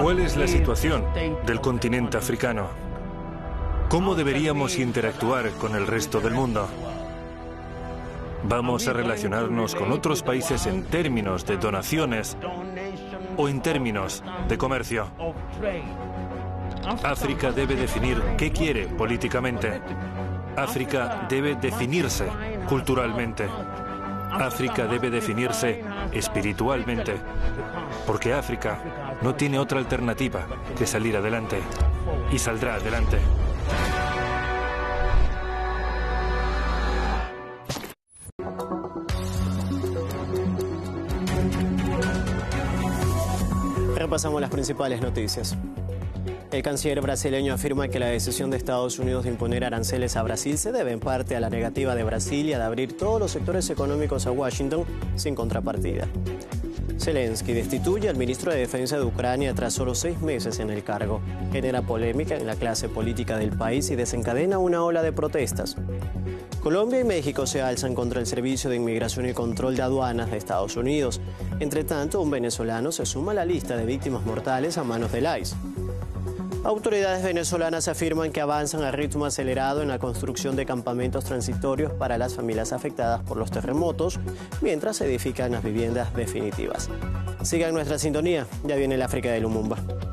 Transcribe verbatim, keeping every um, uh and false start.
¿Cuál es la situación del continente africano? ¿Cómo deberíamos interactuar con el resto del mundo? ¿Vamos a relacionarnos con otros países en términos de donaciones o en términos de comercio? África debe definir qué quiere políticamente. África debe definirse culturalmente. África debe definirse espiritualmente. Porque África no tiene otra alternativa que salir adelante. Y saldrá adelante. Repasamos las principales noticias. El canciller brasileño afirma que la decisión de Estados Unidos de imponer aranceles a Brasil se debe en parte a la negativa de Brasilia de abrir todos los sectores económicos a Washington sin contrapartida. Zelensky destituye al ministro de Defensa de Ucrania tras solo seis meses en el cargo. Genera polémica en la clase política del país y desencadena una ola de protestas. Colombia y México se alzan contra el Servicio de Inmigración y Control de Aduanas de Estados Unidos. Entre tanto, un venezolano se suma a la lista de víctimas mortales a manos del I C E. Autoridades venezolanas afirman que avanzan a ritmo acelerado en la construcción de campamentos transitorios para las familias afectadas por los terremotos, mientras se edifican las viviendas definitivas. Sigan nuestra sintonía, ya viene el África de Lumumba.